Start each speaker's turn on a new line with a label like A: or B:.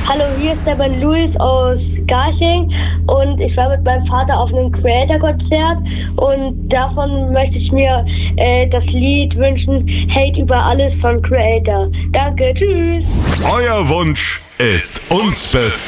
A: Hallo, hier ist der Ben Luis aus Garching und ich war mit meinem Vater auf einem Creator-Konzert und davon möchte ich mir das Lied wünschen, Hate über alles von Creator. Danke, tschüss.
B: Euer Wunsch ist uns befreit.